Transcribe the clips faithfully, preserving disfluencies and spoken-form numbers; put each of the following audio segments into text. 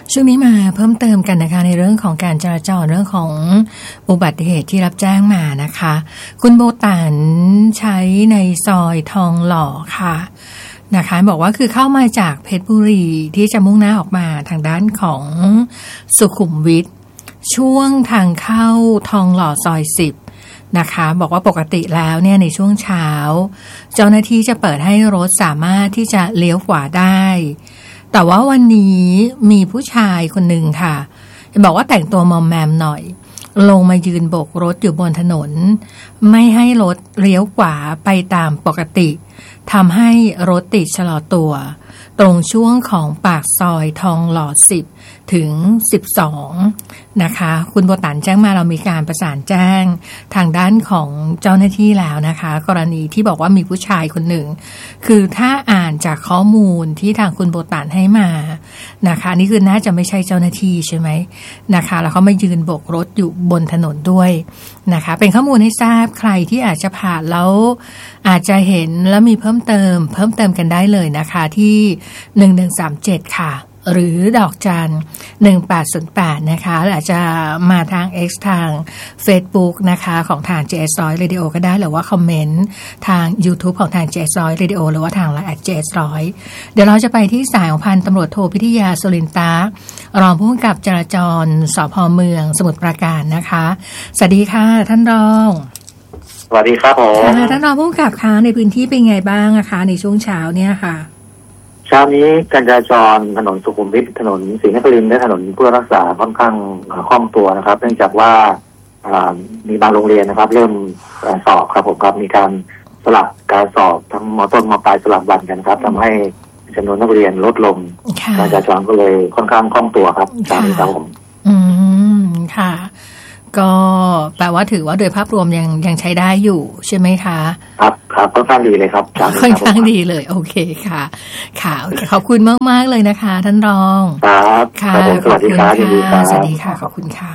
ช่วงนี้มาเพิ่มเติมกันนะคะในเรื่องของการจราจรเรื่องของอุบัติเหตุที่รับแจ้งมานะคะคุณโบตันใช้ในซอยทองหล่อค่ะนะคะบอกว่าคือเข้ามาจากเพชรบุรีที่จะมุ่งหน้าออกมาทางด้านของสุขุมวิทช่วงทางเข้าทองหล่อซอยสิบนะคะบอกว่าปกติแล้วเนี่ยในช่วงเช้าเจ้าหน้าที่จะเปิดให้รถสามารถที่จะเลี้ยวขวาได้แต่ว่าวันนี้มีผู้ชายคนหนึ่งค่ะบอกว่าแต่งตัวมอมแมมหน่อยลงมายืนโบกรถอยู่บนถนนไม่ให้รถเลี้ยวขวาไปตามปกติทำให้รถติดชะลอตัวตรงช่วงของปากซอยทองหล่อสิบถึงสิบสองนะคะคุณโบตันแจ้งมาเรามีการประสานแจ้งทางด้านของเจ้าหน้าที่แล้วนะคะกรณีที่บอกว่ามีผู้ชายคนหนึ่งคือถ้าอ่านจากข้อมูลที่ทางคุณโบตันให้มานะคะนี่คือน่าจะไม่ใช่เจ้าหน้าที่ใช่ไหมนะคะแล้วเขามายืนโบกรถอยู่บนถนนด้วยนะคะเป็นข้อมูลให้ทราบใครที่อาจจะผ่านแล้วอาจจะเห็นแล้วมีเพิ่มเติมเพิ่มเติมกันได้เลยนะคะที่หนึ่งหนึ่งสามเจ็ดค่ะหรือดอกจันหนึ่งแปดศูนย์แปดนะคะหรืออาจจะมาทาง X ทาง Facebook นะคะของทาง เจ เอส หนึ่งร้อย Radio ก็ได้หรือว่าคอมเมนต์ทาง YouTube ของทาง เจ เอส หนึ่งร้อย Radio หรือว่าทาง ไลน์ แอท เจ เอส หนึ่งร้อย เดี๋ยวเราจะไปที่สายของพันตำรวจโทพิทยาสุรินตารองผู้กำกับจราจรสภ.เมืองสมุทรปราการนะคะสวัสดีค่ะท่านรองสวัสดีครับผมค่ะท่านรองผู้กำกับคะในพื้นที่เป็นไงบ้างนะคะในช่วงเช้าเนี่ยค่ะเช้านี้การจราจรถนนสุขุมวิทถนนศรีนครินทร์และถนนเพื่อรักษาค่อนข้างคล่องตัวนะครับเนื่องจากว่ามีบางโรงเรียนนะครับเริ่มสอบครับผมครับมีการสลับการสอบทั้งม.ต้นม.ปลายสลับวันกันครับทำให้จำนวนนักเรียนลดลงการจราจรก็เลยค่อนข้างคล่องตัวครับเช้านี้ครับผมอืมค่ะก็แปลว่าถือว่าโดยภาพรวมยังยังใช้ได้อยู่ใช่ไหมคะครับครับค่อนข้างดีเลยครับค่อนข้างดีเลยโอเคค่ะค่ะขอบคุณมากๆเลยนะคะท่านรองครับค่ะสวัสดีครับสวัสดีค่ะขอบคุณค่ะ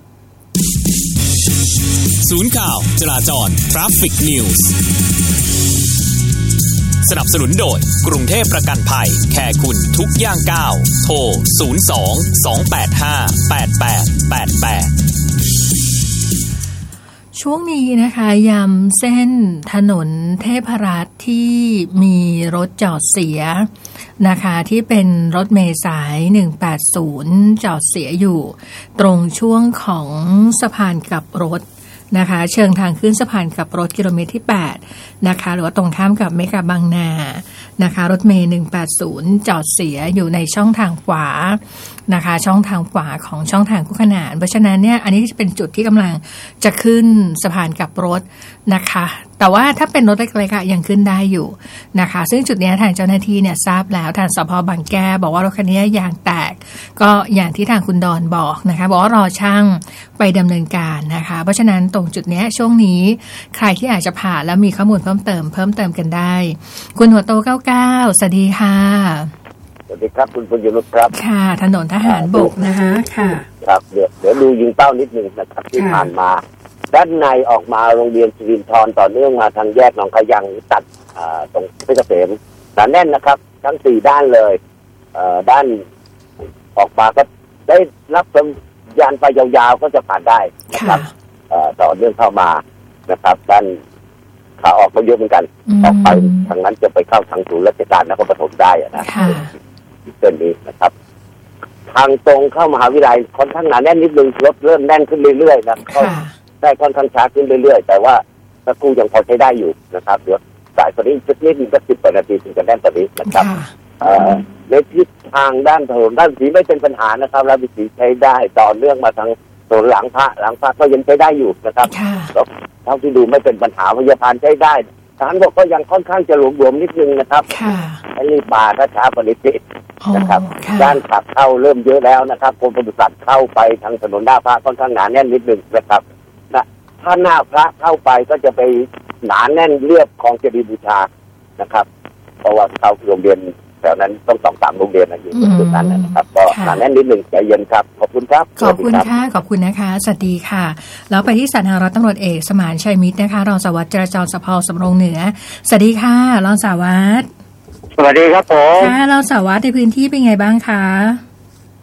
ศูนย์ข่าวจราจร Traffic News สนับสนุนโดยกรุงเทพประกันภัยแคร์คุณทุกย่างก้าวโทรศูนย์ สอง สอง แปด ห้า แปด แปด แปด แปดช่วงนี้นะคะยามเส้นถนนเทพรัตน์ที่มีรถจอดเสียนะคะที่เป็นรถเมล์สายหนึ่งแปดศูนย์จอดเสียอยู่ตรงช่วงของสะพานกลับรถนะคะเชิงทางขึ้นสะพานกลับรถกิโลเมตรที่แปดนะคะหรือว่าตรงข้ามกับเมกะบางนานะคะรถเมล์หนึ่งแปดศูนย์จอดเสียอยู่ในช่องทางขวานะคะช่องทางขวาของช่องทางคู่ขนานเพราะฉะนั้นเนี่ยอันนี้จะเป็นจุดที่กำลังจะขึ้นสะพานกลับรถนะคะแต่ว่าถ้าเป็นรถเล็กๆยังขึ้นได้อยู่นะคะซึ่งจุดนี้ทางเจ้าหน้าที่เนี่ยทราบแล้วทางสภ.บางแก้วบอกว่ารถคันนี้ยางแตกก็อย่างที่ทางคุณดอนบอกนะคะบอกว่ารอช่างไปดำเนินการนะคะเพราะฉะนั้นตรงจุดนี้ช่วงนี้ใครที่อาจจะผ่านแล้วมีข้อมูลเพิ่มเติมเพิ่มเติมกันได้คุณหัวโตเก้าเก้าสวัสดีค่ะสวัสดีครับคุณปุญญนุชครับค่ะถนนทหารบกนะคะค่ะครับเดี๋ยวเดี๋ยวดูยิงเป้านิดนึงนะครับที่ผ่านมาด้านในออกมาโรงเรียนสิรินธรต่อเนื่องมาทางแยกหนองขยังตัดตรงเพชรเกษมหนาแน่นนะครับทั้งสี่ด้านเลยด้านออกมาก็ได้รับสัญญาณไฟยาวๆก็จะผ่านได้นะครับต่อเนื่องเข้ามานะครับด้านขาออกก็เยอะเหมือนกันออกไปทางนั้นจะไปเข้าทางศูนย์ราชการนครปฐมได้นะเส้นนี้นะครับทางตรงเข้ามหาวิทยาลัยค่อนข้างหนาแน่นนิดนึงรถเริ่มแน่นขึ้นเรื่อยๆนะก็ได้ค่อนข้างช้าขึ้นเรื่อยๆแต่ว่าสักครู่ยังพอใช้ได้อยู่นะครับเดี๋ยวสายตอนนี้จุดนี้มีสักสิบกว่านาทีถึงจะแน่นตอนนี้นะครับในทิศทางด้านถนนด้านสีไม่เป็นปัญหานะครับราชวิถีใช้ได้ต่อเนื่องมาทางถนนหลังพระหลังพระก็ยังใช้ได้อยู่นะครับเท่าที่ดูไม่เป็นปัญหาพยาบาลใช้ได้ทางบอกก็ยังค่อนข้างจะหลวมๆนิดนึงนะครับให้รีบมาถ้าช้าปฏิทินนะครับด้านขับเข้าเริ่มเยอะแล้วนะครับกรมปศุสัตว์เข้าไปทางถนนหน้าพระค่อนข้างหนาแน่นนิดนึงนะครับนะถ้าหน้าพระเข้าไปก็จะไปหนาแน่นเรียบของเจดีย์บูชานะครับเพราะว่าเข้าโรงเรียนแถวนั้นต้องสองสามโรงเรียนนะอยู่จุดนั้นนะครับก็หนาแน่นนิดนึงใจเย็นครับขอบคุณครับขอบคุณค่ะขอบคุณนะคะสวัสดีค่ะแล้วไปที่สถานีรถตำรวจเอกสมานชัยมิตรนะคะรองสารวัตรจราจรสภ.สำโรงเหนือสวัสดีค่ะรองสารวัตรสวัสดีครับผมค่ะรองสารวัตรในพื้นที่เป็นไงบ้างคะอ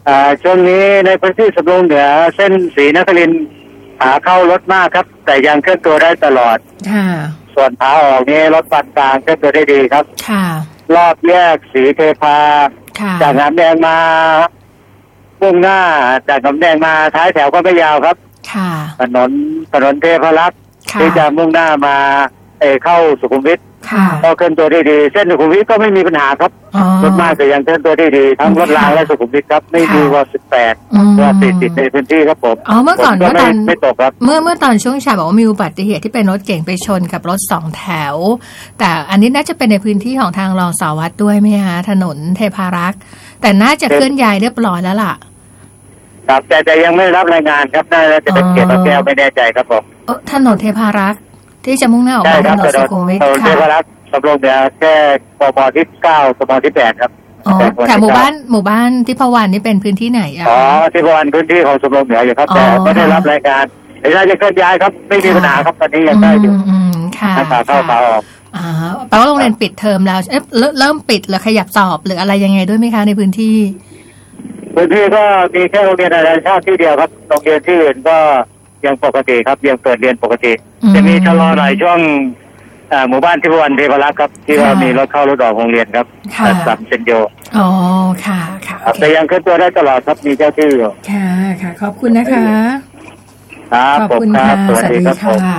อ่าช่วงนี้ในพื้นที่สำโรงเหนือเส้นศรีนครินทร์ขาเข้ารถมากครับแต่ยังเคลื่อนตัวได้ตลอดค่ะส่วนขาออกนี้รถปานกลางเคลื่อนตัวได้ดีครับค่ะรอบแยกศรีเทพาจากน้ำแดงมามุ่งหน้าจากน้ำแดงมาท้ายแถวก็ไม่ยาวครับค่ะถนนถนนเทพรักษ์ที่จะมุ่งหน้ามาเอเข้าสุขุมวิทก็เคลื่อนตัวได้ดีเส้นสุขุมวิทก็ไม่มีปัญหาครับรถมากแต่ยังเคลื่อนตัวได้ดีทั้งรถรางและสุขุมวิทครับไม่มีว่าสิบแปดว่าติดติดในพื้นที่ครับผมอ๋อเมื่อก่อนเมื่อตอนไม่ตกครับเมื่อเมื่อตอนช่วงเช้าบอกว่ามีอุบัติเหตุที่เป็นรถเก่งไปชนกับรถสองแถวแต่อันนี้น่าจะเป็นในพื้นที่ของทางรองสารวัตรด้วยไหมคะถนนเทพารักษ์แต่น่าจะเคลื่อนย้ายเรียบร้อยแล้วล่ะครับแต่แต่ยังไม่รับรายงานครับน่าจะเป็นเกียรติแก้วไม่แน่ใจครับผมถนนเทพารักษ์ที่จะมุ่งหน้าออกมาถนนสุขุมวิทค่ะเทพารักษ์สำโรงเหนือแค่ปมที่เก้าสมที่แปดครับอ๋อแต่หมู่บ้านหมู่บ้านที่พวันนี่เป็นพื้นที่ไหนอ่ะอ๋อที่พวันพื้นที่ของสำโรงเหนืออยู่ครับแต่ไม่ได้รับรายการเดี๋ยวจะเคลื่อนย้ายครับไม่มีปัญหาครับตอนนี้ยังได้อยู่ค่ะขาเข้าขาออกอ่าแปลว่าโรงเรียนปิดเทอมแล้วเอ๊ะเริ่มปิดหรือขยับสอบหรืออะไรยังไงด้วยไหมคะในพื้นที่พื้นที่ก็มีแค่โรงเรียนนานาชาติที่เดียวครับโรงเรียนที่อื่นก็ยังปกติครับยังเปิดเรียนปกติจะมีชะลอหน่อยช่วงหมู่บ้านที่พวันเทพรักษ์ครับที่ว่ามีรถเข้ารถออกโรงเรียนครับสัมเซนโยอ๋อค่ะค่ะแต่ยังเคลื่อนตัวได้ตลอดครับมีเจ้าที่อยู่ค่ะค่ะขอบคุณนะคะครับขอบคุณค่ะสวัสดีค่ะ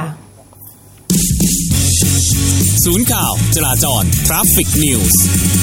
ศูนย์ข่าวจราจร Traffic News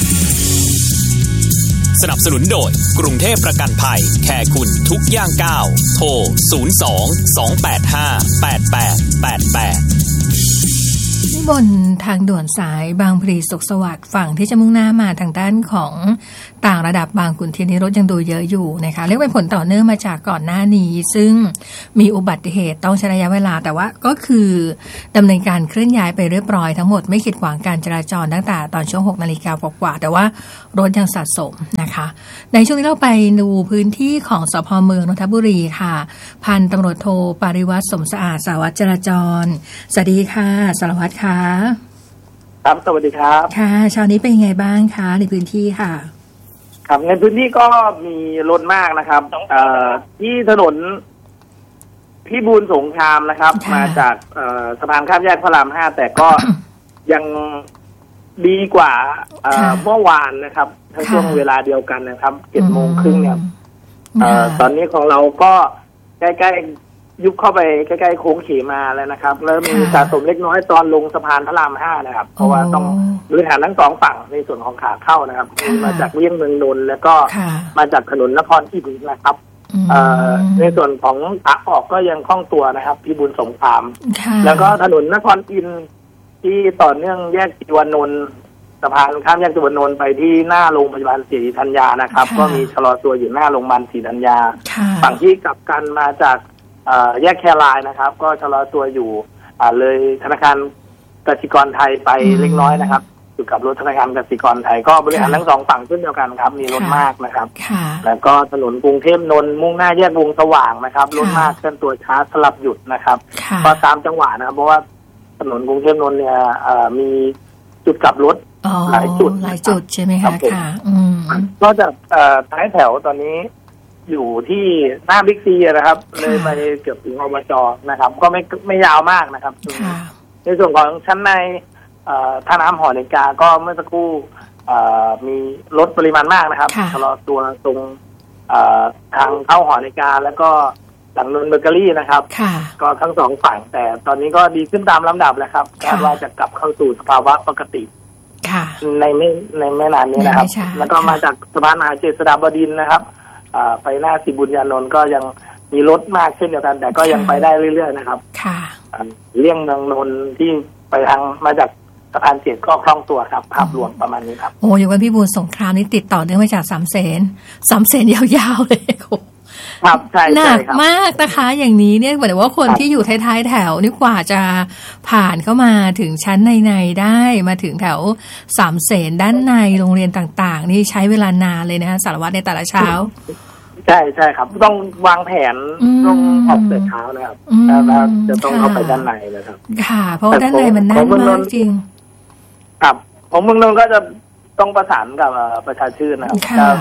สนับสนุนโดยกรุงเทพประกันภัยแค่คุณทุกย่างก้าวโทรศูนย์ สอง สอง แปด ห้า แปด แปด แปด แปดบนทางด่วนสายบางพลีสุขสวัสดิ์ฝั่งที่จะมุ่งหน้ามาทางด้านของต่างระดับบางขุนเทียนรถยังดูเยอะอยู่นะคะเรียกเป็นผลต่อเนื่องมาจากก่อนหน้านี้ซึ่งมีอุบัติเหตุต้องใช้ระยะเวลาแต่ว่าก็คือดำเนินการเคลื่อนย้ายไปเรียบร้อยทั้งหมดไม่ขีดขวางการจราจรตั้งแต่ตอนช่วงหกนาฬิกากว่าแต่ว่ารถยังสะสมนะคะในช่วงนี้เราไปดูพื้นที่ของสภ.เมืองนนทบุรีค่ะพันตำรวจโทปริวัฒน์สมสะอาดสารวัตรจราจรสวัสดีค่ะสารวัตรค่ะครับสวัสดีครับค่ะเช้านี้เป็นยังไงบ้างคะในพื้นที่ค่ะครับในพื้นที่ก็มีรถมากนะครับเอ่อที่ถนนพิบูลสงครามนะครับมาจากเอ่อสะพานข้ามแยกพระรามห้าแต่ก็ยังดีกว่าเอ่อเมื่อวานนะครับทั้งช่วงเวลาเดียวกันนะครับเจ็ดโมงครึ่งเนี่ยเอ่อตอนนี้ของเราก็ใกล้ๆยุบเข้าไปใกล้ๆโค้งเขมาแล้วนะครับแล้วมีสะสมเล็กน้อยตอนลงสะพานพระรามห้านะครับเพราะว่าต้องบริหารทั้งสองฝั่งในส่วนของขาเข้านะครับมาจากเลี่ยงเมืองนนท์แล้วก็มาจากถนนนครอินทร์นะครับในส่วนของขาออกก็ยังคล่องตัวนะครับพิบูลสงครามแล้วก็ถนนนครอินทร์ที่ต่อเนื่องแยกจิวานนท์สะพานข้ามแยกจิวานนท์ไปที่หน้าโรงพยาบาลศรีธัญญานะครับก็มีชะลอตัวอยู่หน้าโรงพยาบาลศรีธัญญาฝั่งที่กลับกันมาจากแยกแครายนะครับก็ชะลอตัวอยู่เลยธนาคารกสิกรไทยไปเล็กน้อยนะครับอยู่กับรถธนาคารกสิกรไทยก็บริหารทั้งสองฝั่งเช่นเดียวกันครับมีรถมากนะครับแล้วก็ถนนกรุงเทพนนท์มุ่งหน้าแยกวงสว่างนะครับรถมากเคลื่อนตัวช้าสลับหยุดนะครับก็ตามจังหวะนะครับเพราะว่าถนนกรุงเทพนนท์เนี่ยมีจุดกลับรถหลายจุดหลายจุดใช่ไหมคะค่ะนอกจากท้ายแถวตอนนี้อยู่ที่หน้าบิ๊กซีนะครับเลยไปเกือบถึงอบจนะครับก็ไม่ไม่ยาวมากนะครับในส่วนของชั้นในท่าน้ำหอนาฬิกาก็เมื่อสักครู่มีรถปริมาณมากนะครับชะลอตัวตรงทางเข้าหอนาฬิกาแล้วก็หลังนนท์เบเกอรี่นะครับก็ทั้งสองฝั่งแต่ตอนนี้ก็ดีขึ้นตามลำดับแล้วครับคาดว่าจะกลับเข้าสู่สภาวะปกติในไม่ในไม่นานนี้นะครับแล้วก็มาจากสะพานมหาเจษฎาบดินทร์นะครับไปหน้าสิบุญญานนท์ก็ยังมีรถมากเช่นเดียวกันแต่ก็ยังไปได้เรื่อยๆนะครับค่ะเลี่ยงเมืองนนท์ที่ไปทางมาจากสะพานเจ็ดก็คล่องตัวครับภาพรวมประมาณนี้ครับโอ้ยวันพิบูลสงครามนี่ติดต่อเนื่องมาจากสามเสนสามเสนยาวๆเลยครับใช่หนักมากนะคะอย่างนี้เนี่ยเหมือนว่าคนที่อยู่ท้ายๆแถวนี่กว่าจะผ่านเข้ามาถึงชั้นในๆได้มาถึงแถวสามเสนด้านในโรงเรียนต่างๆนี่ใช้เวลานานเลยนะคะสารวัตรในแต่ละเช้าใช่ใช่ครับต้องวางแผนต้องออกแต่เช้านะครับแล้วจะต้องเข้าไปด้านในนะครับค่ะเพราะด้านในมันแน่นมากจริงครับของเมืองนนท์ก็จะต้องประสานกับประชาชื่นนะครับ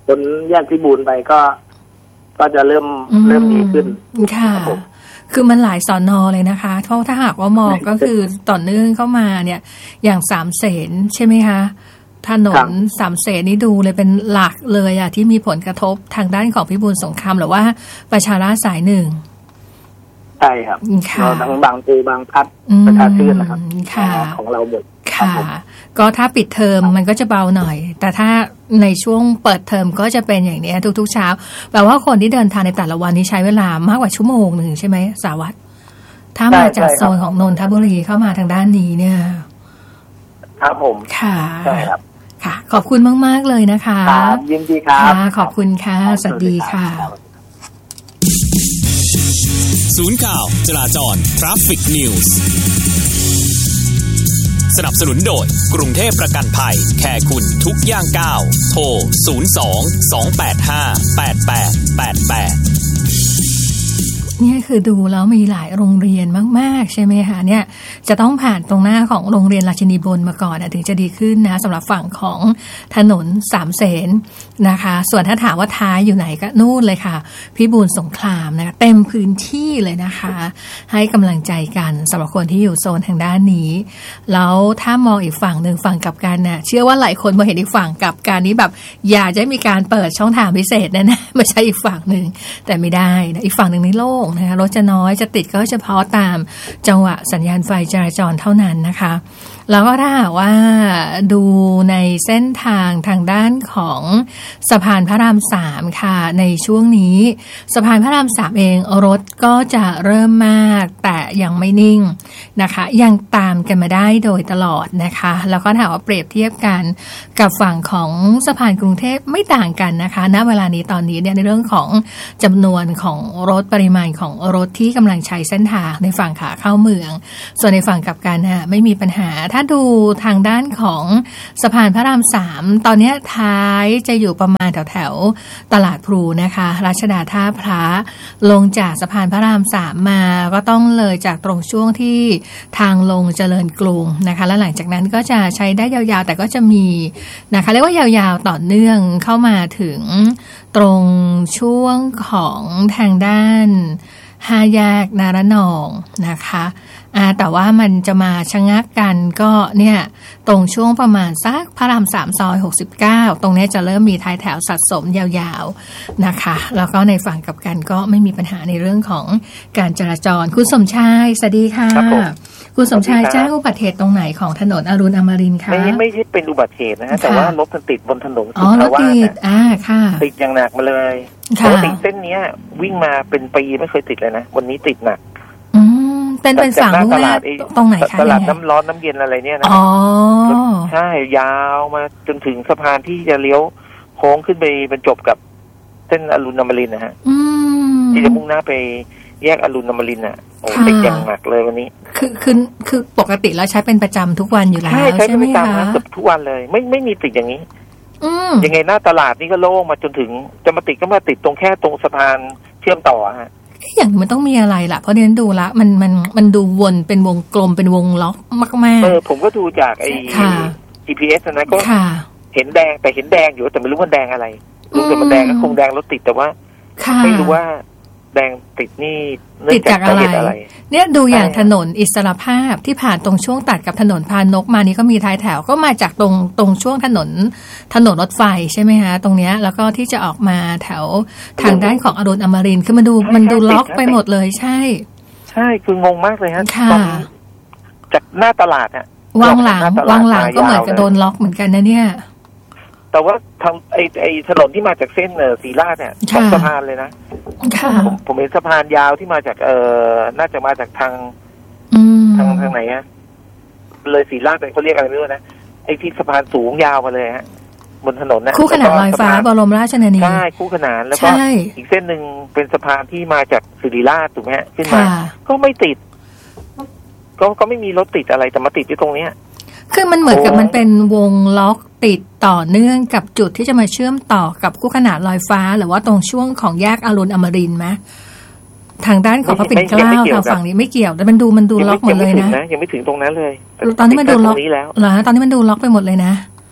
พ้นแยกพิบูลไปก็ ก็จะเริ่มเริ่มดีขึ้นค่ะคือมันหลายสอนอเลยนะคะเพราะถ้าหากว่ามองก็คือต่อเนื่องเข้ามาเนี่ยอย่างสามเสนใช่ไหมคะถนนสามเสนนี่ดูเลยเป็นหลักเลยอะที่มีผลกระทบทางด้านของพิบูลสงครามหรือว่าประชาราษฎร์สายหนึ่งใช่ครับเราทั้งบางปูบางพัดประชาชื่นนะครับของเราหมดค่ะก็ถ้าปิดเทอมมันก็จะเบาหน่อยแต่ถ้าในช่วงเปิดเทอมก็จะเป็นอย่างนี้ทุกๆเช้าแปลว่าคนที่เดินทางในแต่ละวันนี้ใช้เวลามากกว่าชั่วโมงหนึ่งใช่ไหมสาวัตรถ้ามาจากโซนของนนทบุรีเข้ามาทางด้านนี้เนี่ยครับผมค่ะใช่ครับค่ะขอบคุณมากๆเลยนะคะครับยินดีครับขอบคุณค่ะสวัสดีค่ะศูนย์ข่าวจราจร Traffic News สนับสนุนโดยกรุงเทพประกันภัยแคร์คุณทุกย่างก้าวโทรศูนย์ สอง สอง แปด ห้า แปด แปด แปด แปดเนี่ยคือดูแล้วมีหลายโรงเรียนมากๆใช่ไหมคะเนี่ยจะต้องผ่านตรงหน้าของโรงเรียนราชินีบนมาก่อนถึงจะดีขึ้นนะสำหรับฝั่งของถนนสามเสนนะคะส่วนถ้าถามว่าท้ายอยู่ไหนก็นู่นเลยค่ะพิบูลสงครามนะคะเต็มพื้นที่เลยนะคะให้กำลังใจกันสำหรับคนที่อยู่โซนทางด้านนี้แล้วถ้ามองอีกฝั่งหนึ่งฝั่งกับกันเนี่ยเชื่อว่าหลายคนพอเห็นอีกฝั่งกับการนี้แบบอยากจะมีการเปิดช่องทางพิเศษแน่ๆไม่ใช่อีกฝั่งหนึ่งแต่ไม่ได้นะอีกฝั่งหนึ่งในโลกนะคะรถจะน้อยจะติดก็เฉพาะตามจังหวะสัญญาณไฟจราจรเท่านั้นนะคะแล้วก็ถ้าหากว่าดูในเส้นทางทางด้านของสะพานพระรามสามค่ะในช่วงนี้สะพานพระรามสามเองรถก็จะเริ่มมากแต่ยังไม่นิ่งนะคะยังตามกันมาได้โดยตลอดนะคะแล้วก็ถ้าว่าเปรียบเทียบกันกับฝั่งของสะพานกรุงเทพไม่ต่างกันนะคะณเวลานี้ตอนนี้เนี่ยในเรื่องของจำนวนของรถปริมาณของรถที่กำลังใช้เส้นทางในฝั่งขาเข้าเมืองส่วนในฝั่งกลับกันฮะไม่มีปัญหาถ้าดูทางด้านของสะพานพระรามสามตอนนี้ท้ายจะอยู่ประมาณแถวแถวตลาดพลูนะคะรัชดาท่าพระลงจากสะพานพระรามสามมาก็ต้องเลยจากตรงช่วงที่ทางลงเจริญกรุงนะคะและหลังจากนั้นก็จะใช้ได้ยาวๆแต่ก็จะมีนะคะเรียกว่ายาวๆต่อเนื่องเข้ามาถึงตรงช่วงของทางด้านห้าแยกนารนองนะคะอ่าแต่ว่ามันจะมาชะงักกันก็เนี่ยตรงช่วงประมาณสักพระรามสามซอยหกสิบเก้าตรงนี้จะเริ่มมีท้ายแถวสะสมยาวๆนะคะแล้วก็ในฝั่งกับกันก็ไม่มีปัญหาในเรื่องของการจราจรคุณสมชายสวัสดีค่ะคุณสมชายแจ้งอุบัติเหตุตรงไหนของถนนอรุณอมรินทร์คะไม่ไม่ใช่เป็นอุบัติเหตุนะฮะแต่ว่ารถมันติดบนถนนสุขาวาสอ่าค่ะติดอย่างหนักมาเลยปกติเส้นนี้วิ่งมาเป็นปีไม่เคยติดเลยนะวันนี้ติดหนักอืมเป็นเป็นฝั่งมุ่งหน้าตรงไหนคะตลาดน้ำร้อนน้ำเย็นอะไรเนี่ยนะอ๋อใช่ยาวมาจนถึงสะพานที่จะเลี้ยวโค้งขึ้นไปบรรจบกับเส้นอรุณอมรินทร์นะฮะที่จะมุ่งหน้าไปแยกอรุณอมรินทร์อ่ะโอ้ติดอย่างหนักเลยวันนี้คือคือคือปกติแล้วใช้เป็นประจำทุกวันอยู่แล้วใช่ไหมคะเกือบทุกวันเลยไม่ไม่มีติดอย่างนี้ยังไงหน้าตลาดนี่ก็โล่งมาจนถึงจะมาติดก็มาติดตรงแค่ตรงสะพานเชื่อมต่อฮะอย่างมันต้องมีอะไรล่ะเพราะเดี๋ยวดูละมันมันมันดูวนเป็นวงกลมเป็นวงล็อกมากๆเออผมก็ดูจากไอ้ จี พี เอส นะก็เห็นแดงแต่เห็นแดงอยู่แต่ไม่รู้ว่าแดงอะไรรู้แต่มันแดงก็คงแดงรถติดแต่ว่าไม่รู้ว่าแดงติดนี่ติดจากอะไรเนี่ยดูอย่างถนนอิสรภาพที่ผ่านตรงช่วงตัดกับถนนพานนกมานี่ก็มีท้ายแถวก็มาจากตรงตรงช่วงถนนถนนรถไฟใช่ไหมฮะตรงเนี้ยแล้วก็ที่จะออกมาแถวทางด้านของอรุณอมรินทร์คือมันดูมันดูล็อกไปหมดเลยใช่ใช่คืองงมากเลยฮะตอนจากหน้าตลาดอะวางหลังวางหลังก็เหมือนกับโดนล็อกเหมือนกันนะเนี่ยแต่ว่าทางไอไอถนนที่มาจากเส้นเออศรีราชเนี่ยสองสะพานเลยนะผมผมเห็นสะพานยาวที่มาจากเออน่าจะมาจากทางทางทางไหนฮะเลยศรีราชไปเขาเรียกอะไรไม่รู้นะไอที่สะพานสูงยาวมาเลยฮะบนถนนนะคู่ขนานลอยฟ้าบรมราชชนนีใช่คู่ขนานแล้วก็อีกเส้นหนึ่งเป็นสะพานที่มาจากศิริราชถูกไหมฮะขึ้นมาก็ไม่ติดก็ก็ไม่มีรถติดอะไรแต่มาติดที่ตรงเนี้ยคือมันเหมือนกับมันเป็นวงล็อกติดต่อเนื่องกับจุดที่จะมาเชื่อมต่อกับคู่ขนานลอยฟ้าหรือว่าตรงช่วงของแยกอรุณอมรินทร์ไหมทางด้านของพระปิ่นเกล้าทางฝั่งนี้ไม่เกี่ยวแต่มันดูมันดูล็อกหมดเลยนะยังไม่ถึงตรงนั้นเลยตอนนี้มันดูล็อกเหรอตอนนี้มันดูล็อกไปหมดเลยนะ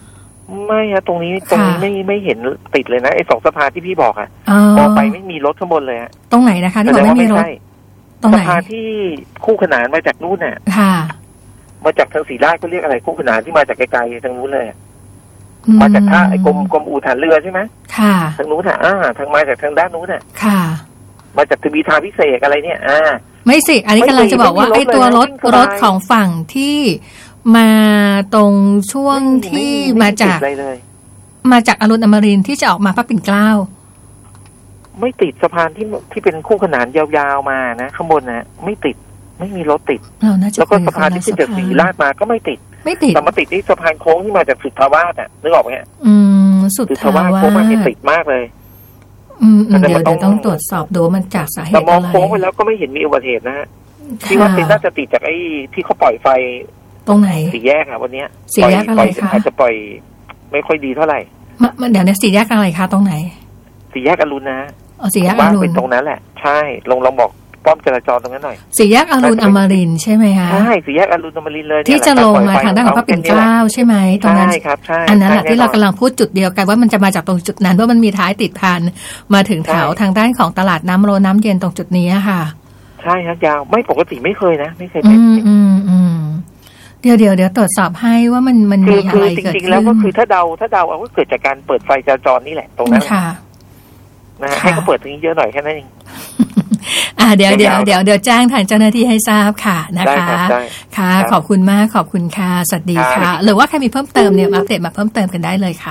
ไม่ฮะตรงนี้ตรงนี้ไม่ไม่เห็นติดเลยนะไอ้สองสะพานที่พี่บอกอะพอไปไม่มีรถข้างบนเลยฮะตรงไหนนะคะที่บอกไม่มีรถตรงไหนสะพานที่คู่ขนานมาจากนู่นน่ะค่ะมาจากทางศรีราชเขาเรียกอะไรคู่ขนานที่มาจากไกลๆทางนู้นเลยมาจากท่าไอ้กรมกรมอู่ฐานเรือใช่ไหมค่ะทางนู้นน่ะอ่าทางมาจากทางด้านนู้นน่ะค่ะมาจากทวีทาพิเศษอะไรเนี่ยอ่าไม่สิอันนี้กำลังจะบอกว่าไอ้ตัวรถรถของฝั่งที่มาตรงช่วงที่มาจากมาจากอรุณอมรินทร์ที่จะออกมาพระปิ่นเกล้าไม่ติดสะพานที่ที่เป็นคู่ขนานยาวๆมานะข้างบนนะไม่ติดไม่มีรถติดแล้วก็สะพานที่จากศรีราชมาก็ไม่ติดไม่ติดแต่มาติดที่สะพานโค้งที่มาจากสุทธาวาสอ่ะนึกออกไหมฮะอืมสุทธาวาสโค้งมาติดมากเลยอืมเดี๋ยวเดี๋ยวต้องตรวจสอบดูมันจากสาเหตุอะไรแต่มองโค้งไปแล้วก็ไม่เห็นมีอุบัติเหตุนะฮะที่ว่าติดน่าจะติดจากไอ้ที่เขาปล่อยไฟตรงไหนสี่แยกอะวันนี้สี่แยกอะไรคะอาจจะปล่อยไม่ค่อยดีเท่าไหร่มันเดี๋ยวนี้สี่แยกอะไรคะตรงไหนสี่แยกอรุณนะอ๋อสี่แยกอรุณเป็นตรงนั้นแหละใช่ลองลองบอกป้อมจราจรตรงนั้นหน่อยสี่แยกอรุณอมรินทร์ใช่ไหมคะใช่สี่แยกอรุณอมรินทร์เลยที่จะลงมาทางด้านของพระปิ่นเกล้าใช่ไหมตรงนั้นใช่ครับใช่อันนั้นแหละที่เรากำลังพูดจุดเดียวกันว่ามันจะมาจากตรงจุดนั้นว่ามันมีท้ายติดพันมาถึงแถวทางด้านของตลาดน้ำโรน้ำเย็นตรงจุดนี้ค่ะใช่ครับยาวไม่ปกติไม่เคยนะไม่เคยเป็นอืมอืมอืมเดี๋ยวเดี๋ยวเดี๋ยวตรวจสอบให้ว่ามันมันมีอะไรเกิดขึ้นจริงๆแล้วก็คือถ้าเดาถ้าเดาเอาก็เกิดจากการเปิดไฟจราจรนี่แหละตรงนั้นค่ะนะให้เขาเปิดตรงนี้เยอะหน่อยแค่นั้นเองอ่าเดี๋ยวเดี๋ยวเดี๋ยวเดี๋ยวแจ้งทางเจ้าหน้าที่ให้ทราบค่ะนะคะค่ะขอบคุณมากขอบคุณค่ะสวัสดีค่ะหรือว่าใครมีเพิ่มเติมเนี่ยอัปเดตมาเพิ่มเติมกันได้เลยค่ะ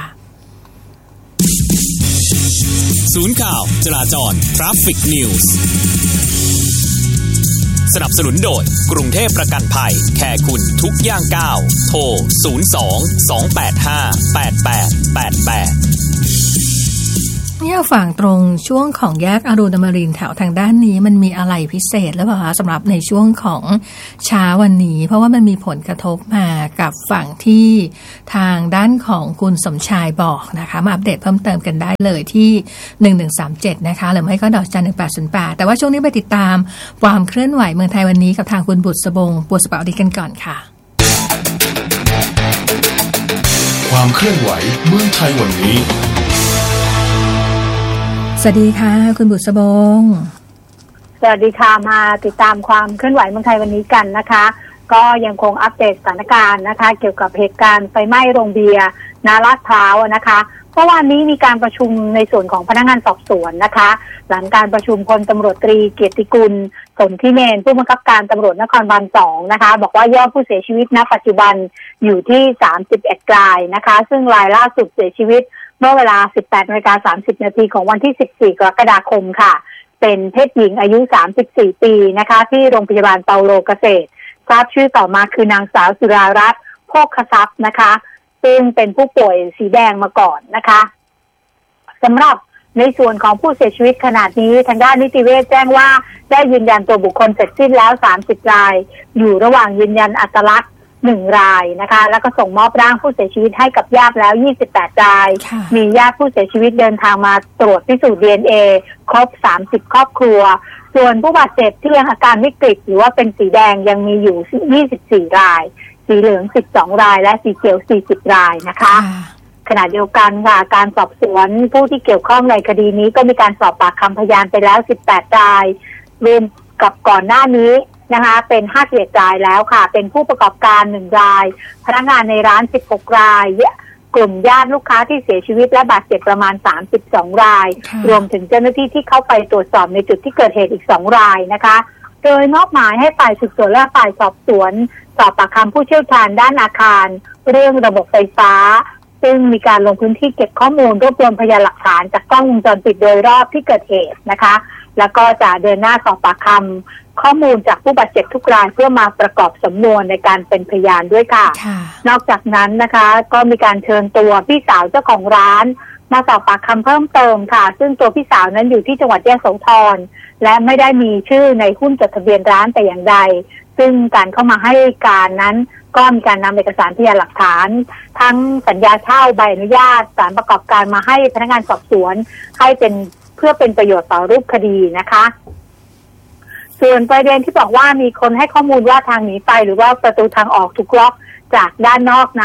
ศูนย์ข่าวจราจร Traffic News สนับสนุนโดยกรุงเทพประกันภัยแค่คุณทุกย่างก้าวโทรศูนย์ สอง สอง แปด ห้า แปด แปด แปด แปดเนี่ยฝั่งตรงช่วงของแยกอรุณอมรินทร์แถวทางด้านนี้มันมีอะไรพิเศษหรือเปล่าคะสำหรับในช่วงของเช้าวันนี้เพราะว่ามันมีผลกระทบมากับฝั่งที่ทางด้านของคุณสมชายบอกนะคะมาอัปเดตเพิ่มเติมกันได้เลยที่หนึ่งหนึ่งสามเจ็ดนะคะหรือไม่ก็ดอกจันหนึ่งแปดศูนย์แปดแต่ว่าช่วงนี้ไปติดตามความเคลื่อนไหวเมืองไทยวันนี้กับทางคุณบุษบงบุษบดีกันก่อนค่ะความเคลื่อนไหวเมืองไทยวันนี้สวัสดีค่ะคุณบุษบงสวัสดีค่ะมาติดตามความเคลื่อนไหวเมืองไทยวันนี้กันนะคะก็ยังคงอัปเดตสถานการณ์นะคะเกี่ยวกับเหตุการณ์ไฟไหม้โรงเบียร์ณลาดพร้าวนะคะเมื่อวานนี้มีการประชุมในส่วนของพนักงานสอบสวนนะคะหลังการประชุมพลตำรวจตรีเกียรติกุลสนธิเนรผู้บังคับการตำรวจนครบาลสองนะคะบอกว่ายอดผู้เสียชีวิตณปัจจุบันอยู่ที่สามสิบเอ็ดรายนะคะซึ่งรายล่าสุดเสียชีวิตเมื่อเวลา สิบแปดนาฬิกาสามสิบนาทีของวันที่สิบสี่กรกฎาคมค่ะเป็นเพศหญิงอายุสามสิบสี่ปีนะคะที่โรงพยาบาลเปาโลเกษตรทราบชื่อต่อมาคือนางสาวสุรารัตน์โภคทรัพย์นะคะซึ่งเป็นผู้ป่วยสีแดงมาก่อนนะคะสำหรับในส่วนของผู้เสียชีวิตขณะนี้ทางด้านนิติเวชแจ้งว่าได้ยืนยันตัวบุคคลเสร็จสิ้นแล้วสามสิบรายอยู่ระหว่างยืนยันอัตลักษณ์หนึ่งรายนะคะแล้วก็ส่งมอบร่างผู้เสียชีวิตให้กับญาติแล้วยี่สิบแปดรายมีญาติผู้เสียชีวิตเดินทางมาตรวจพิสูจน์ ดี เอ็น เอ ครบสามสิบครอบครัวส่วนผู้บาดเจ็บที่ยังอาการวิกฤตหรือว่าเป็นสีแดงยังมีอยู่ยี่สิบสี่รายสีเหลืองสิบสองรายและสีเขียวสี่สิบรายนะคะขณะเดียวกันค่ะการสอบสวนผู้ที่เกี่ยวข้องในคดีนี้ก็มีการสอบปากคำพยานไปแล้วสิบแปดรายรวมกับก่อนหน้านี้นะคะเป็นห้าสิบเอ็ดรายแล้วค่ะเป็นผู้ประกอบการหนึ่งรายพนักงานในร้านสิบหกรายกลุ่มญาติลูกค้าที่เสียชีวิตและบาดเจ็บประมาณสามสิบสองรายรวมถึงเจ้าหน้าที่ที่เข้าไปตรวจสอบในจุดที่เกิดเหตุอีกสองรายนะคะโดยมอบหมายให้ฝ่ายสืบสวนและฝ่ายสอบสวนสอบปากคำผู้เชี่ยวชาญด้านอาคารเรื่องระบบไฟฟ้าซึ่งมีการลงพื้นที่เก็บข้อมูลรวบรวมพยานหลักฐานจากกล้องวงจรปิดโดยรอบที่เกิดเหตุนะคะแล้วก็จะเดินหน้าสอบปากคำข้อมูลจากผู้บาดเจ็บทุกรายเพื่อมาประกอบสำนวนในการเป็นพยานด้วยค่ะนอกจากนั้นนะคะก็มีการเชิญตัวพี่สาวเจ้าของร้านมาสอบปากคำเพิ่มเติมค่ะซึ่งตัวพี่สาวนั้นอยู่ที่จังหวัดยะโสธรและไม่ได้มีชื่อในหุ้นจดทะเบียนร้านแต่อย่างใดซึ่งการเข้ามาให้การนั้นก็มีการนำเอกสารพยานหลักฐานทั้งสัญญาเช่าใบอนุญาตสารประกอบการมาให้พนักงานสอบสวนให้เป็นเพื่อเป็นประโยชน์ต่อรูปคดีนะคะส่วนประเด็นที่บอกว่ามีคนให้ข้อมูลว่าทางหนีไฟหรือว่าประตูทางออกถูกล็อกจากด้านนอกนั้น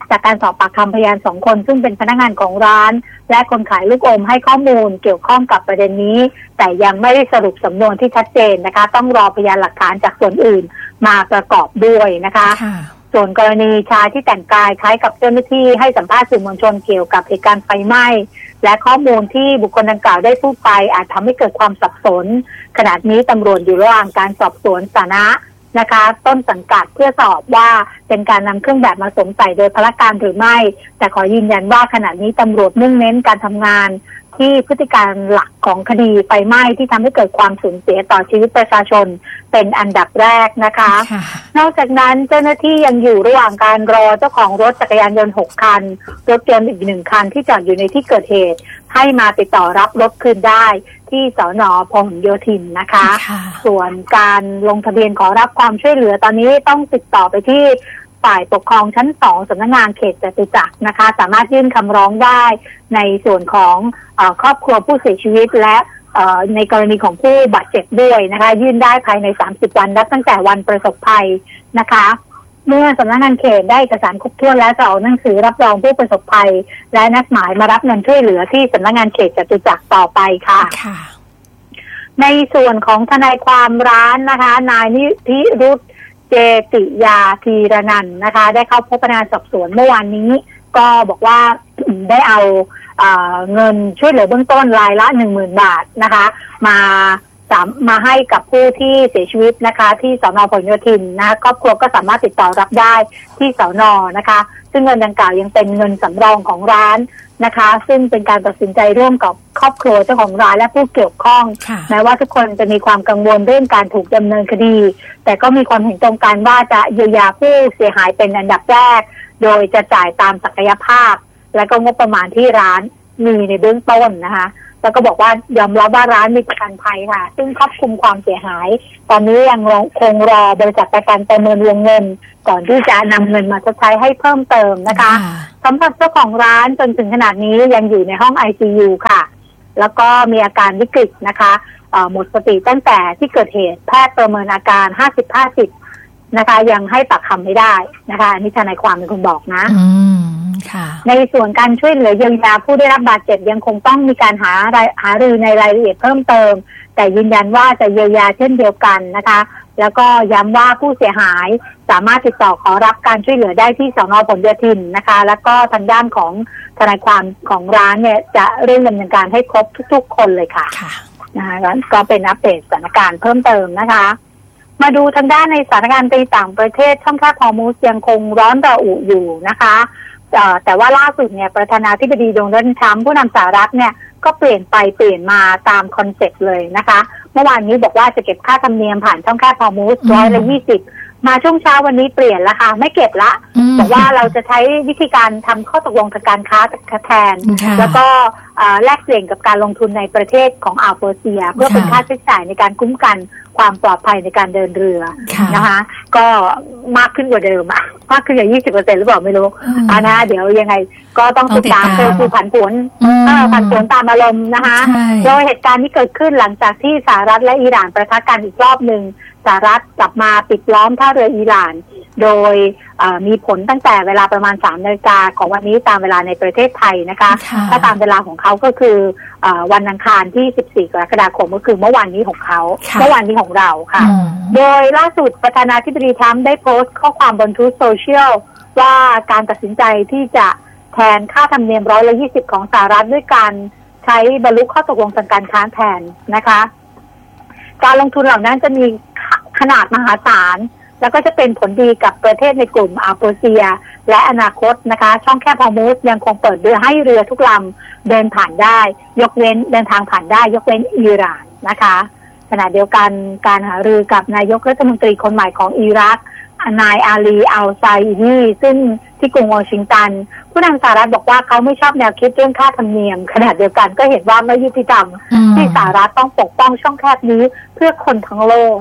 จากการสอบปากคำพยานสองคนซึ่งเป็นพนักงานของร้านและคนขายลูกอมให้ข้อมูลเกี่ยวข้องกับประเด็นนี้แต่ยังไม่ได้สรุปสำนวนที่ชัดเจนนะคะต้องรอพยานหลักฐานจากส่วนอื่นมาประกอบด้วยนะคะส่วนกรณีชายที่แต่งกายคล้ายกับเจ้าหน้าที่ให้สัมภาษณ์สื่อมวลชนเกี่ยวกับเหตุการณ์ไฟไหม้และข้อมูลที่บุคคลดังกล่าวได้พูดไปอาจทำให้เกิดความสับสนขณะนี้ตำรวจอยู่ระหว่างการสอบสวนสาธารณะนะคะต้นสังกัดเพื่อสอบว่าเป็นการนำเครื่องแบบมาสวมใส่โดยพละการหรือไม่แต่ขอยืนยันว่าขณะนี้ตำรวจมุ่งเน้นการทำงานที่พฤติการหลักของคดีไฟไหม้ที่ทำให้เกิดความสูญเสียต่อชีวิตประชาชนเป็นอันดับแรกนะคะนอกจากนั้นเจ้าหน้าที่ยังอยู่ระหว่างการรอเจ้าของรถจักรยานยนต์หกคันรถยนต์อีกหนึ่งคันที่จอดอยู่ในที่เกิดเหตุให้มาติดต่อรับรถคืนได้ที่สน.พหลโยธินนะคะส่วนการลงทะเบียนขอรับความช่วยเหลือตอนนี้ต้องติดต่อไปที่ฝ่ายปกครองชั้นสองสำนักงานเขตจตุจักรนะคะสามารถยื่นคำร้องได้ในส่วนของเอ่อครอบครัวผู้เสียชีวิตและเอ่อในกรณีของผู้บาดเจ็บด้วยนะคะยื่นได้ภายในสามสิบวันนับตั้งแต่วันประสบภัยนะคะเมื่อสำนักงานเขตได้เอกสารครบถ้วนแล้วจะออกหนังสือรับรองผู้ประสบภัยและนัดหมายมารับเงินช่วยเหลือที่สำนักงานเขตจตุจักรต่อไปค่ะในส่วนของทนายความร้านนะคะนายนิธิรุตเจติยาธีรนันท์นะคะได้เข้าพบพนักงานสอบสวนเมื่อวานนี้ก็บอกว่า ได้เอาเอ่อเงินช่วยเหลือเบื้องต้นรายละ หนึ่งหมื่น บาทนะคะมามาให้กับผู้ที่เสียชีวิตนะคะที่สน.พหลโยธินนะครอบครัวก็สามารถติดต่อรับได้ที่สน.นะคะซึ่งเงินดังกล่าวยังเป็นเงินสำรองของร้านนะคะซึ่งเป็นการตัดสินใจร่วมกับครอบครัวเจ้าของร้านและผู้เกี่ยวข้องแม้ว่าทุกคนจะมีความกังวลเรื่องการถูกดำเนินคดีแต่ก็มีความเห็นตรงกันว่าจะเยียวยาผู้เสียหายเป็นอันดับแรกโดยจะจ่ายตามศักยภาพและก็งบประมาณที่ร้านมีในเบื้องต้นนะคะแล้วก็บอกว่ายอมรับว่าร้านมีประกันภัยค่ะซึ่งครอบคลุมความเสียหายตอนนี้ยังคงรอบริษัทประกันประเมินวงเงินก่อนที่จะนำเงินมาชดใช้ให้เพิ่มเติมนะคะสำหรับเจ้าของร้านจนถึงขนาดนี้ยังอยู่ในห้อง ไอ ซี ยู ค่ะแล้วก็มีอาการวิกฤตนะคะหมดสติตั้งแต่ที่เกิดเหตุแพทย์ประเมินอาการ ห้าสิบ ห้าสิบ นะคะยังให้ปากคำไม่ได้นะคะอันนี้ทนายความเป็นคนบอกนะในส่วนการช่วยเหลือเยียวยาผู้ได้รับบาดเจ็บยังคงต้องมีการหาหารือในรายละเอียดเพิ่มเติมแต่ยืนยันว่าจะเยียวยาเช่นเดียวกันนะคะแล้วก็ย้ำว่าผู้เสียหายสามารถติดต่อขอรับการช่วยเหลือได้ที่สน.พหลโยธินนะคะแล้วก็ทางด้านของทนายความของร้านเนี่ยจะเร่งดำเนินการให้ครบทุกๆคนเลยค่ะนะคะก็เป็นอัปเดตสถานการณ์เพิ่มเติมนะคะมาดูทางด้านในสถานการณ์ในต่างประเทศช่องแคบฮอร์มุซยังคงร้อนระอุอยู่นะคะแต่ว่าล่าสุดเนี่ยประธานาธิบดีโดนัลด์ทรัมป์ผู้นำสหรัฐเนี่ยก็เปลี่ยนไปเปลี่ยนมาตามคอนเซ็ปต์เลยนะคะเมื่อวานนี้บอกว่าจะเก็บค่าธรรมเนียมผ่านช่องแคบฮอร์มุซร้อยละยี่สิบมาช่วงเช้าวันนี้เปลี่ยนแล้วค่ะไม่เก็บละบอกว่าเราจะใช้วิธีการทำข้อตกลงทางการค้าแทนแล้วก็แลกเปลี่ยนกับการลงทุนในประเทศของอ่าวเปอร์เซียเพื่อเป็นค่าใช้จ่ายในการคุ้มกันความปลอดภัยในการเดินเรือนะคะก็มากขึ้นกว่าเดิมอะมากขึ้นอย่าง ยี่สิบเปอร์เซ็นต์ หรือเปล่าไม่รู้อ่านะเดี๋ยวยังไงก็ต้องติดตามคือผันผวนผันผวนตามอารมณ์นะคะโดยเหตุการณ์ที่เกิดขึ้นหลังจากที่สหรัฐและอิหร่านปะทะกันอีกรอบนึงสหรัฐกลับมาปิดล้อมท่าเรืออิหร่านโดยมีผลตั้งแต่เวลาประมาณสามนาฬิกาของวันนี้ตามเวลาในประเทศไทยนะคะถ้าตามเวลาของเขาก็คือวันอังคารที่สิบสี่กรกฎาคมก็คือเมื่อวานนี้ของเขาเมื่อวานนี้ของเราค่ะโดยล่าสุดประธานาธิบดีทรัมป์ได้โพสต์ข้อความบนทวิตโซเชียลว่าการตัดสินใจที่จะแทนค่าธรรมเนียมร้อยละยี่สิบของสหรัฐด้วยการใช้บรรลุข้อตกลงทางการค้าแทนนะคะการลงทุนเหล่านั้นจะมีขนาดมหาศาลแล้วก็จะเป็นผลดีกับประเทศในกลุ่มอ่าวเปอร์เซียและอนาคตนะคะช่องแคบฮอร์มุซยังคงเปิดเรือให้เรือทุกลำเดินผ่านได้ยกเว้นเดินทางผ่านได้ยกเว้นอิหร่านนะคะขณะเดียวกันการหารือกับนายกรัฐมนตรีคนใหม่ของอิรักนายอาลีอัลไซอีซึ่งที่กรุงวอชิงตันผู้นำสหรัฐบอกว่าเขาไม่ชอบแนวคิดเรื่องค่าธรรมเนียมขณะเดียวกันก็เห็นว่าไม่ยุติธรรมที่สหรัฐต้องปกป้องช่องแคบนี้เพื่อคนทั้งโลก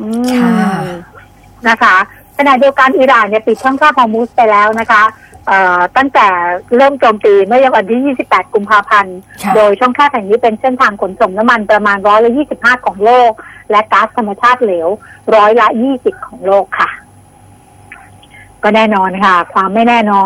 นะคะขณะเดียวกันอิหร่านเนี่ยปิดช่องแคบฮอร์มุซไปแล้วนะคะตั้งแต่เริ่มโจมตีเมื่อวันที่ยี่สิบแปดกุมภาพันธ์โดยช่องแคบแห่งนี้เป็นเส้นทางขนส่งน้ำมันประมาณร้อยละยี่สิบห้าของโลกและก๊าซธรรมชาติเหลวร้อยละยี่สิบของโลกค่ะก็แน่นอนค่ะความไม่แน่นอน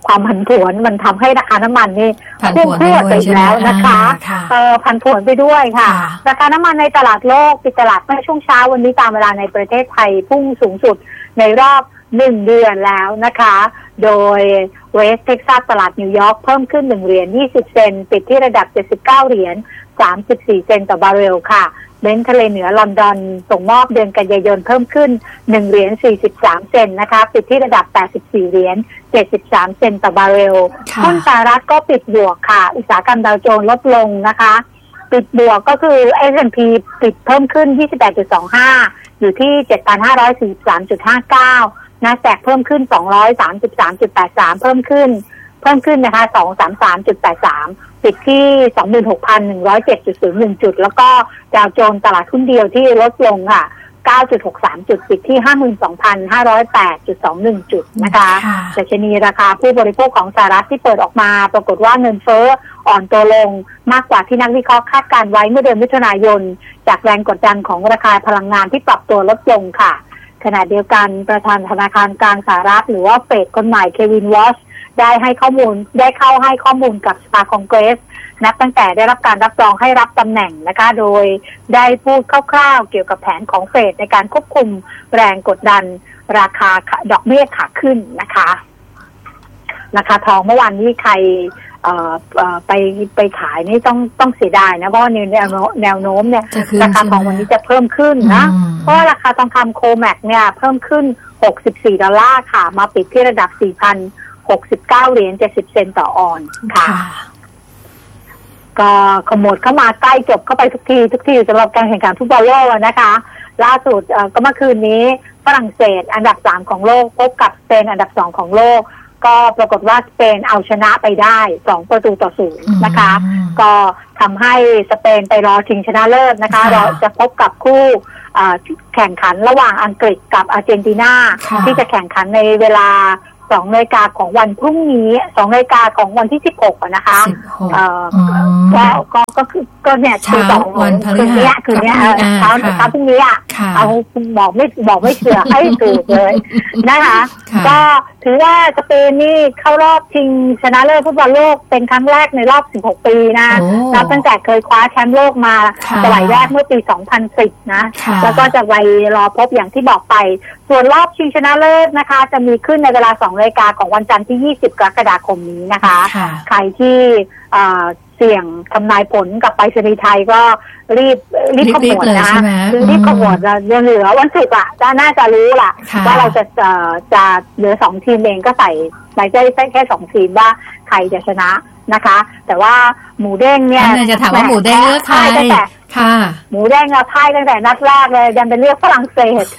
ความผันผวนมันทำให้ราคาน้ำมันนี่พุ่งพรวดไปแล้วนะคะเออผันผวนไปด้วยค่ะราคาน้ำมันในตลาดโลกปิดตลาดเมื่อช่วงเช้าวันนี้ตามเวลาในประเทศไทยพุ่งสูงสุดในรอบหนึ่งเดือนแล้วนะคะโดยเวสเท็กซัสตลาดนิวยอร์กเพิ่มขึ้นหนึ่งเหรียญยี่สิบเซนต์ปิดที่ระดับเจ็ดสิบเก้าเหรียญสามสิบสี่เซนต์ต่อบาร์เรลค่ะเบนท์ทะเลเหนือลอนดอนส่งมอบเดือนกันยายนเพิ่มขึ้นหนึ่งเหรียญสี่สิบสามเซนต์นะคะปิดที่ระดับแปดสิบสี่เหรียญเจ็ดสิบสามเซนต์ต่อบาร์เรลหุ้นสหรัฐก็ปิดบวกค่ะอุตสาหกรรมดาวโจนส์ลดลงนะคะปิดบวกก็คือ เอส แอนด์ พี ปิดเพิ่มขึ้น ยี่สิบแปดจุดสองห้า อยู่ที่ เจ็ดพันห้าร้อยสี่สิบสามจุดห้าเก้า NASDAQ เพิ่มขึ้น สองร้อยสามสิบสามจุดแปดสาม เพิ่มขึ้นเพิ่มขึ้นนะคะ สองร้อยสามสิบสามจุดแปดสาม ปิดที่ สองหมื่นหกพันหนึ่งร้อยเจ็ดจุดศูนย์หนึ่ง จุดแล้วก็ดาวโจนส์ตลาดหุ้นเดียวที่ลดลงค่ะ เก้าจุดหกสาม จุดปิดที่ ห้าหมื่นสองพันห้าร้อยแปดจุดสองหนึ่ง จุดนะคะดัชนีราคาผู้บริโภคของสหรัฐที่เปิดออกมาปรากฏว่าเงินเฟ้ออ่อนตัวลงมากกว่าที่นักวิเคราะห์คาดการไว้เมื่อเดือนมิถุนายนจากแรงกดดันของราคาพลังงานที่ปรับตัวลดลงค่ะขณะเดียวกันประธานธนาคารกลางสหรัฐหรือว่าเฟดคนใหม่เควินวอชได้ให้ข้อมูลได้เข้าให้ข้อมูลกับสภาคองเกรสนับตั้งแต่ได้รับการรับรองให้รับตำแหน่งนะคะโดยได้พูดคร่าวๆเกี่ยวกับแผนของเฟดในการควบคุมแรงกดดันราคาดอกเบี้ยขาขึ้นนะคะราคาทองเมื่อวานนี้ใครเอ่อเอ่อไปไปขายนี่ต้องต้องเสียดายนะเพราะแนวแนวโน้มเนี่ยราคาทองวันนี้จะเพิ่มขึ้นนะเพราะราคาทองคำโคแม็กเนี่ยเพิ่มขึ้นหกสิบสี่ดอลลาร์ค่ะมาปิดที่ระดับ สี่พันหกสิบเก้าเหรียญเจ็ดสิบเซนต์ต่อออนซ์ค่ะก็ขโมดเข้ามาใกล้จบเข้าไปทุกทีทุกทีสำหรับการแข่งขันฟุตบอลโลกนะคะล่าสุดก็เมื่อคืนนี้ฝรั่งเศสอันดับสามของโลกพบกับสเปนอันดับสองของโลกก็ปรากฏว่าสเปนเอาชนะไปได้สองประตูต่อศูนย์นะคะก็ทำให้สเปนไปรอชิงชนะเลิศนะคะเราจะพบกับคู่แข่งขันระหว่างอังกฤษกับอาร์เจนตินาที่จะแข่งขันในเวลาสองนาฬิกาของวันพรุ่งนี้สองนาฬิกาของวันที่สิบหกนะคะเอ่อก็ก็ก็คือก็เนี่ยคือสองวันคืนนี้คืนนี้เช้าเช้าพรุ่งนี้อ่ะเอาบอกไม่บอกไม่เชื่อให้ถูกเลยนะคะก็ถือว่าสเปนนี่เข้ารอบชิงชนะเลิศฟุตบอลโลกเป็นครั้งแรกในรอบสิบหกปีนะนับตั้งแต่เคยคว้าแชมป์โลกมาสมัยแรกเมื่อปีสองพันสิบนะแล้วก็จะไปรอพบอย่างที่บอกไปส่วนรอบชิงชนะเลิศนะคะจะมีขึ้นในเวลาสองนาฬิกาของวันจันทร์ที่ยี่สิบกรกฎาคมนี้นะคะใครที่เสี่ยงทำนายผลกับไปรษณีย์ไทยก็รีบรีบขมวดนะคือรีบขมวดจะเหลือวันศุกร์อ่ะจะน่าจะรู้ล่ะว่าเราจะจะเหลือสองทีมเองก็ใส่ใส่ได้แค่สองทีมว่าใครจะชนะนะคะแต่ว่าหมูเด้งเนี่ยจะถามว่าหมูเด้งเลือกใครค่ะหมูเด้งเราพ่ายตั้งแต่นัดแรกเลยดันไปเลือกฝรั่งเศส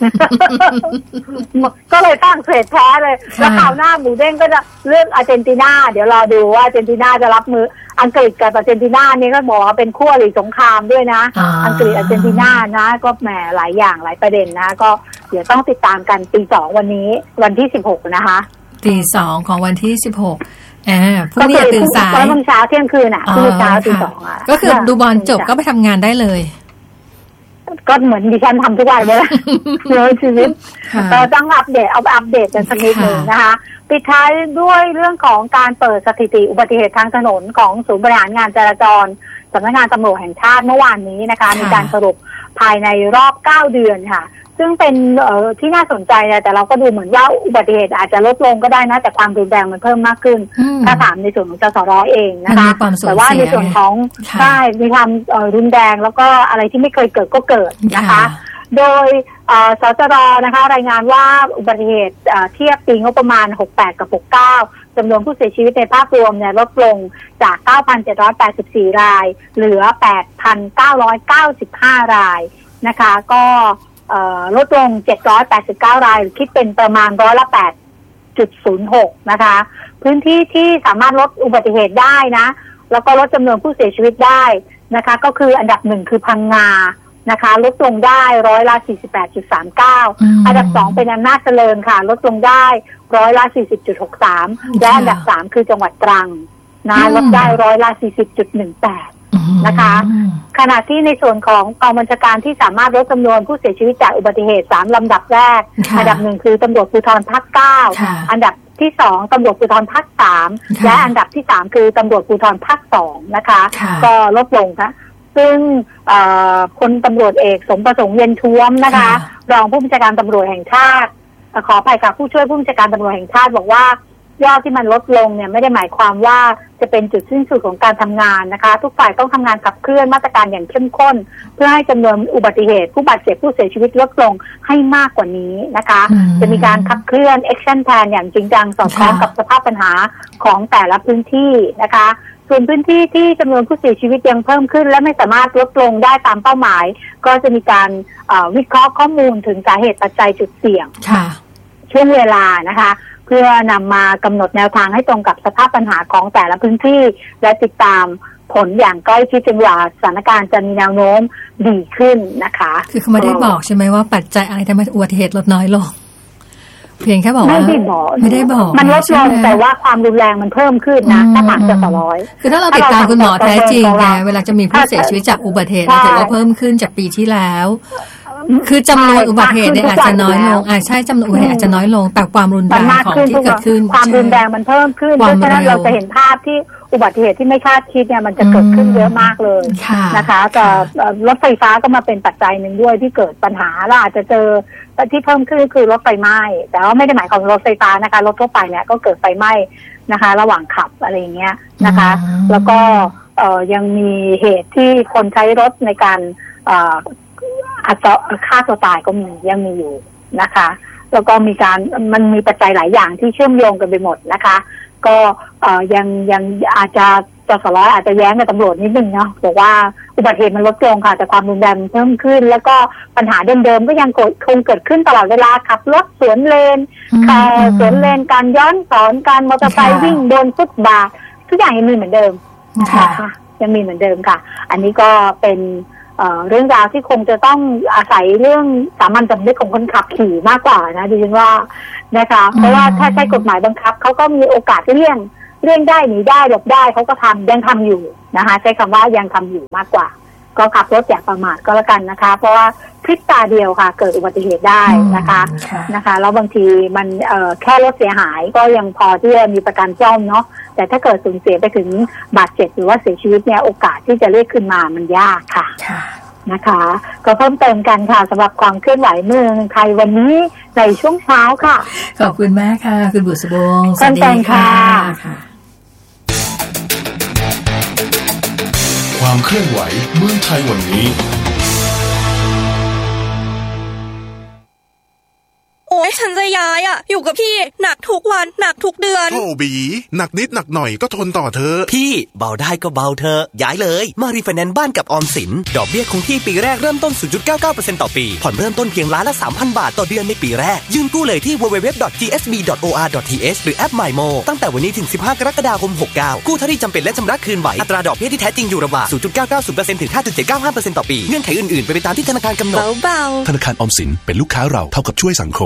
ก็เลยฝรั่งเศสแพ้เลยแล้วคราวหน้าหมูเด้งก็จะเลือกอาร์เจนตินาเดี๋ยวรอดูว่าอาร์เจนตินาจะรับมืออังกฤษกับอาร์เจนตินานี่ก็บอกว่าเป็นคู่อริสงครามด้วยนะอังกฤษอาร์เจนตินานะก็แหมหลายอย่างหลายประเด็นนะก็เดี๋ยวต้องติดตามกันตีสองวันนี้วันที่สิบหกนะคะตีสองของวันที่สิบหกอ่าพรุ่งนี้ตื่นสายตอนเช้าเที่ยงคืนอ่ะพรุ่งนี้เช้าตีสองอ่ะก็คือดูบอลจบก็ไปทำงานได้เลยก็เหมือนดิฉันทำทุกวันเลยเลยชีวิตเราต้องอัปเดตเอาอัปเดตกันสักนิดหนึ่งนะคะปิดท้ายด้วยเรื่องของการเปิดสถิติอุบัติเหตุทางถนนของศูนย์บริหารงานจราจรสำนักงานตำรวจแห่งชาติเมื่อวานนี้นะคะมีการสรุปภายในรอบเก้าเดือนค่ะซึ่งเป็นเอ่อที่น่าสนใจนะแต่เราก็ดูเหมือนว่าอุบัติเหตุอาจจะลดลงก็ได้นะแต่ความรุนแรงมันเพิ่มมากขึ้นถ้าถามในส่วนของจสร.เองนะคะแต่ว่าในส่วนของใช่มีความรุนแรงแล้วก็อะไรที่ไม่เคยเกิดก็เกิดนะคะโดยสจร.นะคะรายงานว่าอุบัติเหตุเทียบปีงบประมาณหกสิบแปดกับหกสิบเก้าจำนวนผู้เสียชีวิตในภาพรวมเนี่ยลดลงจาก เก้าพันเจ็ดร้อยแปดสิบสี่ รายเหลือ แปดพันเก้าร้อยเก้าสิบห้า รายนะคะก็ลดลงเจ็ดร้อยแปดสิบเก้ารายคิดเป็นประมาณร้อยละ แปดจุดศูนย์หก นะคะพื้นที่ที่สามารถลดอุบัติเหตุได้นะแล้วก็ลดจำนวนผู้เสียชีวิตได้นะคะก็คืออันดับหนึ่งคือพังงานะคะลดลงได้ร้อยละ สี่สิบแปดจุดสามเก้า อันดับสองเป็นอำนาจเจริญค่ะลดลงได้ร้อยละ สี่สิบจุดหกสาม และอันดับสามคือจังหวัดตรังนะลดได้ร้อยละ สี่สิบจุดหนึ่งแปดนะคะขณะที่ในส่วนของกองบัญชาการที่สามารถลดจำนวนผู้เสียชีวิตจากอุบัติเหตุสามลำดับแรกอันดับหนึ่งคือตำรวจภูธรภาคเก้าอันดับที่สองตำรวจภูธรภาคสามและอันดับที่สามคือตำรวจภูธรภาคสองนะคะก็ลดลงนะซึ่งพลตำรวจเอกสมประสงค์เย็นท้วมนะคะรองผู้บัญชาการตำรวจแห่งชาติขออภัยค่ะผู้ช่วยผู้บัญชาการตำรวจแห่งชาติบอกว่ายอดที่มันลดลงเนี่ยไม่ได้หมายความว่าจะเป็นจุดสิ้นสุดของการทำงานนะคะทุกฝ่ายต้องทำงานขับเคลื่อนมาตรการอย่างเข้มข้นเพื่อให้จำนวนอุบัติเหตุผู้บาดเจ็บผู้เสียชีวิตลดลงให้มากกว่านี้นะคะจะมีการขับเคลื่อน action plan อย่างจริงจังสอดคล้องกับสภาพปัญหาของแต่ละพื้นที่นะคะส่วนพื้นที่ที่จำนวนผู้เสียชีวิตยังเพิ่มขึ้นและไม่สามารถลดลงได้ตามเป้าหมายก็จะมีการวิเคราะห์ข้อมูลถึงสาเหตุปัจจัยจุดเสี่ยงช่วงเวลานะคะเพื่อนำมากำหนดแนวทางให้ตรงกับสภาพปัญหาของแต่ละพื้นที่และติดตามผลอย่างใกล้ชิดจนกว่าสถานการณ์จะมีแนวโน้มดีขึ้นนะคะคือเขาไม่ได้บอกใช่ไหมว่าปัจจัยอะไรทำให้อุบัติเหตุลดน้อยลงเพียงแค่บอกว่าไม่ได้บอกไม่ได้บอกมันลดลงแต่ว่าความรุนแรงมันเพิ่มขึ้นนะถ้าหากจะต่อร้อยคือถ้าเราติดตามคุณหมอแท้จริงไงเวลาจะมีผู้เสียชีวิตจากอุบัติเหตุถือว่าเพิ่มขึ้นจากปีที่แล้วคือจำนวนอุบัติเหตุเนี่ยอาจจะน้อยลงอ่าใช่จำนวนอุบัติเหตุอาจจะน้อยลงแต่ความรุนแรงของที่เกิดขึ้นความรุนแรงมันเพิ่มขึ้นเพราะฉะนั้นเราจะเห็นภาพที่อุบัติเหตุที่ไม่คาดคิดเนี่ยมันจะเกิดขึ้นเยอะมากเลยนะคะแต่รถไฟฟ้าก็มาเป็นปัจจัยหนึ่งด้วยที่เกิดปัญหาเราอาจจะเจอที่เพิ่มขึ้นคือรถไฟไหม้แต่ว่าไม่ได้หมายความรถไฟฟ้านะคะรถทั่วไปเนี่ยก็เกิดไฟไหม้นะคะระหว่างขับอะไรอย่างเงี้ยนะคะแล้วก็ยังมีเหตุที่คนใช้รถในการอาจจะฆ่าตัวตายก็มียังมีอยู่นะคะแล้วก็มีการมันมีปัจจัยหลายอย่างที่เชื่อมโยงกันไปหมดนะคะก็ยังยังอาจจะจสร้อยอาจจะแย้งกับตำรวจนิดนึงเนาะบอกว่าอุบัติเหตุมันลดลงค่ะแต่ความรุนแรงเพิ่มขึ้นแล้วก็ปัญหาเดิมๆก็ยังคงเกิดขึ้นตลอดเวลาขับรถสวนเลนสวนเลนการย้อนสอนการมอเตอร์ไซค์วิ่งบนฟุตบาททุกอย่างยังมีเหมือนเดิมนะคะยังมีเหมือนเดิมค่ะอันนี้ก็เป็นเอ่อเรื่องราวที่คงจะต้องอาศัยเรื่องสามัญสำนึกของคนขับขี่มากกว่านะดิฉันว่านะคะเพราะว่าถ้าใช้กฎหมายบังคับเขาก็มีโอกาสเลี่ยงเลี่ยงได้หนีได้หลบได้เขาก็ทำยังทำอยู่นะคะใช้คำว่ายังทำอยู่มากกว่าก็ขับรถอย่าประมาทก็แล้วกันนะคะเพราะว่าพริบตาเดียวค่ะเกิดอุบัติเหตุได้นะคะนะคะแล้วบางทีมันเอ่อแค่รถเสียหายก็ยังพอที่จะมีประกันซ่อมเนาะแต่ถ้าเกิดสูญเสียไปถึงบาดเจ็บหรือว่าเสียชีวิตเนี่ยโอกาสที่จะเรียกขึ้นมามันยากค่ะนะคะก็เพิ่มเติมกันค่ะสำหรับความเคลื่อนไหวเมืองไทยวันนี้ในช่วงเช้าค่ะขอบคุณมากค่ะคุณบุษบงสวัสดีค่ะความเคลื่อนไหวเมืองไทยวันนี้โอ๊ยฉันจะย้ายอ่ะอยู่กับพี่หนักทุกวันหนักทุกเดือนโธ่บีหนักนิดหนักหน่อยก็ทนต่อเธอพี่เบาได้ก็เบาเธอย้ายเลยมารีไฟแนนซ์บ้านกับออมสินดอกเบี้ยคงที่ปีแรกเริ่มต้น ศูนย์จุดเก้าเก้าเปอร์เซ็นต์ ต่อปีผ่อนเริ่มต้นเพียงล้านละ สามพัน บาทต่อเดือนในปีแรกยื่นกู้เลยที่ ดับเบิลยู ดับเบิลยู ดับเบิลยู ดอท ที เอส บี ดอท โอ อาร์ ดอท ที เอช หรือแอป มายโม ตั้งแต่วันนี้ถึงสิบห้ากรกฎาคมหกเก้ากู้เท่าที่จำเป็นและชำระคืนไหวอัตราดอกเบี้ยที่แท้จริงอยู่ระหว่าง ศูนย์จุดเก้าเก้าศูนย์เปอร์เซ็นต์ ถึง ห้าจุดเจ็ดเก้าห้าเปอร์เซ็นต์ ต่อปีเงื่อนไขอื่นๆไปตามที่ธนาคารกำหนดเบาๆธนาคารออมสินเป็นลูกค้าเราเท่ากับช่วยสังคม